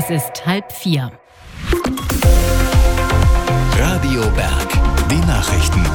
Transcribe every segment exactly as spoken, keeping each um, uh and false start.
Es ist halb vier. Radio Berg, die Nachrichten.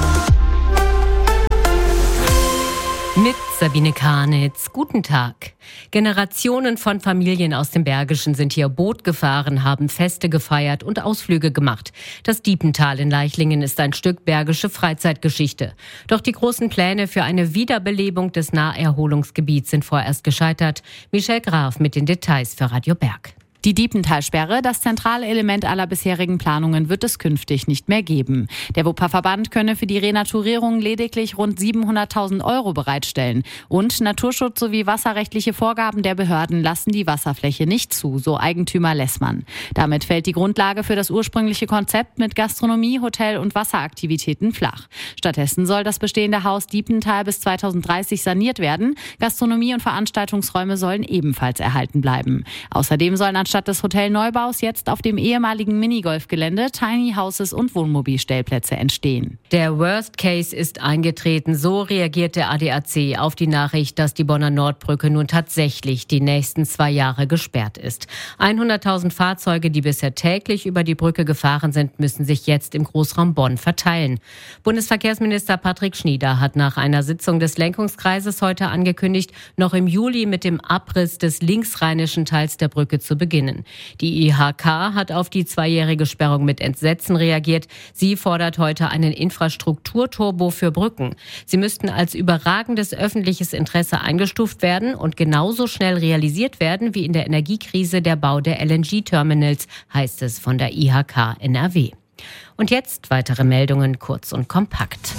Mit Sabine Karnitz. Guten Tag. Generationen von Familien aus dem Bergischen sind hier Boot gefahren, haben Feste gefeiert und Ausflüge gemacht. Das Diepental in Leichlingen ist ein Stück bergische Freizeitgeschichte. Doch die großen Pläne für eine Wiederbelebung des Naherholungsgebiets sind vorerst gescheitert. Michelle Graf mit den Details für Radio Berg. Die Diepentalsperre, das zentrale Element aller bisherigen Planungen, wird es künftig nicht mehr geben. Der Wupperverband könne für die Renaturierung lediglich rund siebenhunderttausend Euro bereitstellen. Und Naturschutz sowie wasserrechtliche Vorgaben der Behörden lassen die Wasserfläche nicht zu, so Eigentümer Lessmann. Damit fällt die Grundlage für das ursprüngliche Konzept mit Gastronomie, Hotel und Wasseraktivitäten flach. Stattdessen soll das bestehende Haus Diepental bis zweitausenddreißig saniert werden. Gastronomie und Veranstaltungsräume sollen ebenfalls erhalten bleiben. Außerdem sollen anstatt des Hotelneubaus jetzt auf dem ehemaligen Minigolfgelände Tiny Houses und Wohnmobilstellplätze entstehen. Der Worst Case ist eingetreten. So reagiert der A D A C auf die Nachricht, dass die Bonner Nordbrücke nun tatsächlich die nächsten zwei Jahre gesperrt ist. hunderttausend Fahrzeuge, die bisher täglich über die Brücke gefahren sind, müssen sich jetzt im Großraum Bonn verteilen. Bundesverkehrsminister Patrick Schnieder hat nach einer Sitzung des Lenkungskreises heute angekündigt, noch im Juli mit dem Abriss des linksrheinischen Teils der Brücke zu beginnen. Die I H K hat auf die zweijährige Sperrung mit Entsetzen reagiert. Sie fordert heute einen Infrastrukturturbo für Brücken. Sie müssten als überragendes öffentliches Interesse eingestuft werden und genauso schnell realisiert werden wie in der Energiekrise der Bau der L N G-Terminals, heißt es von der I H K N R W. Und jetzt weitere Meldungen kurz und kompakt.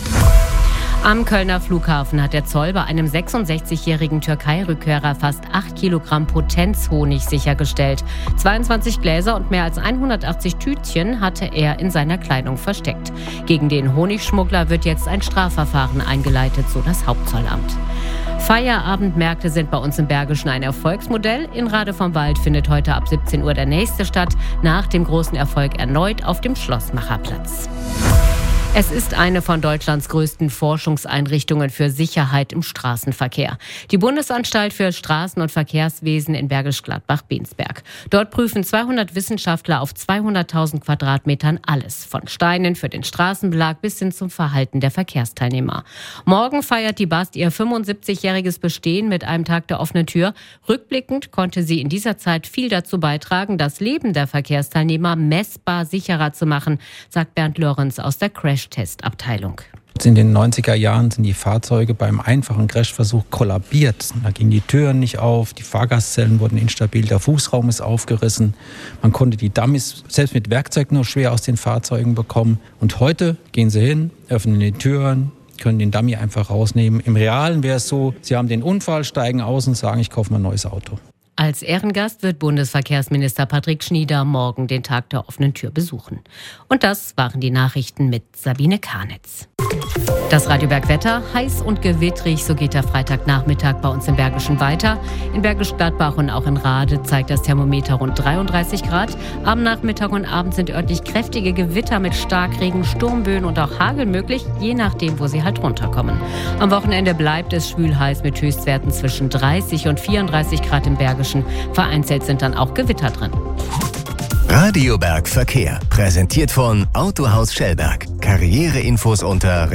Am Kölner Flughafen hat der Zoll bei einem sechsundsechzigjährigen Türkei-Rückkehrer fast acht Kilogramm Potenzhonig sichergestellt. zweiundzwanzig Gläser und mehr als hundertachtzig Tütchen hatte er in seiner Kleidung versteckt. Gegen den Honigschmuggler wird jetzt ein Strafverfahren eingeleitet, so das Hauptzollamt. Feierabendmärkte sind bei uns im Bergischen ein Erfolgsmodell. In Rade vom Wald findet heute ab siebzehn Uhr der nächste statt, nach dem großen Erfolg erneut auf dem Schlossmacherplatz. Es ist eine von Deutschlands größten Forschungseinrichtungen für Sicherheit im Straßenverkehr. Die Bundesanstalt für Straßen- und Verkehrswesen in Bergisch Gladbach-Bensberg. Dort prüfen zweihundert Wissenschaftler auf zweihunderttausend Quadratmetern alles. Von Steinen für den Straßenbelag bis hin zum Verhalten der Verkehrsteilnehmer. Morgen feiert die B A S T ihr fünfundsiebzigjähriges Bestehen mit einem Tag der offenen Tür. Rückblickend konnte sie in dieser Zeit viel dazu beitragen, das Leben der Verkehrsteilnehmer messbar sicherer zu machen, sagt Bernd Lorenz aus der Crash Testabteilung. In den neunziger Jahren sind die Fahrzeuge beim einfachen Crashversuch kollabiert. Da gingen die Türen nicht auf, die Fahrgastzellen wurden instabil, der Fußraum ist aufgerissen. Man konnte die Dummies selbst mit Werkzeug nur schwer aus den Fahrzeugen bekommen. Und heute gehen sie hin, öffnen die Türen, können den Dummy einfach rausnehmen. Im Realen wäre es so, sie haben den Unfall, steigen aus und sagen, ich kaufe mir ein neues Auto. Als Ehrengast wird Bundesverkehrsminister Patrick Schnieder morgen den Tag der offenen Tür besuchen. Und das waren die Nachrichten mit Sabine Karnitz. Das Radio Berg Wetter, heiß und gewittrig, so geht der Freitagnachmittag bei uns im Bergischen weiter. In Bergisch Gladbach und auch in Rade zeigt das Thermometer rund dreiunddreißig Grad. Am Nachmittag und Abend sind örtlich kräftige Gewitter mit Starkregen, Sturmböen und auch Hagel möglich, je nachdem, wo sie halt runterkommen. Am Wochenende bleibt es schwül heiß mit Höchstwerten zwischen dreißig und vierunddreißig Grad im Bergischen. Vereinzelt sind dann auch Gewitter drin. Radio Berg Verkehr, präsentiert von Autohaus Schellberg. Karriereinfos unter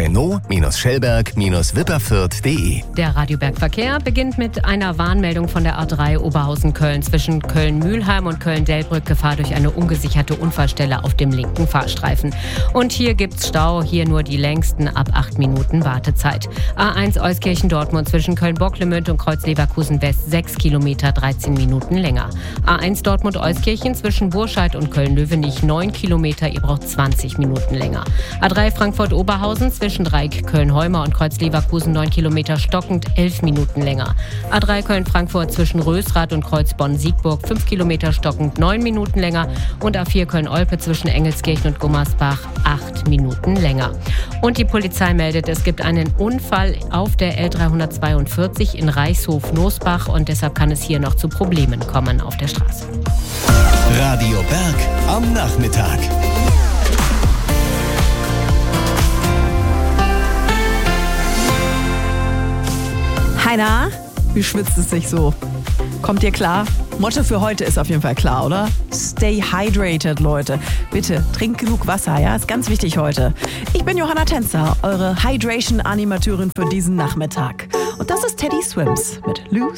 Renault-Schellberg-Wipperfürth punkt de. Der Radio Berg Verkehr beginnt mit einer Warnmeldung von der A drei Oberhausen-Köln zwischen Köln-Mühlheim und Köln-Dellbrück. Gefahr durch eine ungesicherte Unfallstelle auf dem linken Fahrstreifen. Und hier gibt's Stau, hier nur die längsten ab acht Minuten Wartezeit. A eins Euskirchen-Dortmund zwischen Köln-Bocklemünd und Kreuz-Leverkusen-West sechs Kilometer, dreizehn Minuten länger. A eins Dortmund-Euskirchen zwischen Burscheid und Köln-Löwenich neun Kilometer, ihr braucht zwanzig Minuten länger. A drei Frankfurt-Oberhausen zwischen Dreieck Köln-Heumer und Kreuz-Leverkusen neun Kilometer stockend, elf Minuten länger. A drei Köln-Frankfurt zwischen Rösrath und Kreuz-Bonn-Siegburg fünf Kilometer stockend, neun Minuten länger. Und A vier Köln-Olpe zwischen Engelskirchen und Gummersbach acht Minuten länger. Und die Polizei meldet, es gibt einen Unfall auf der L dreihundertzweiundvierzig in Reichshof-Nosbach und deshalb kann es hier noch zu Problemen kommen auf der Straße. Radio Berg am Nachmittag. Heiner, wie schwitzt es sich so? Kommt ihr klar? Motto für heute ist auf jeden Fall klar, oder? Stay hydrated, Leute. Bitte, trinkt genug Wasser, ja? Ist ganz wichtig heute. Ich bin Johanna Tänzer, eure Hydration-Animateurin für diesen Nachmittag. Und das ist Teddy Swims mit Lose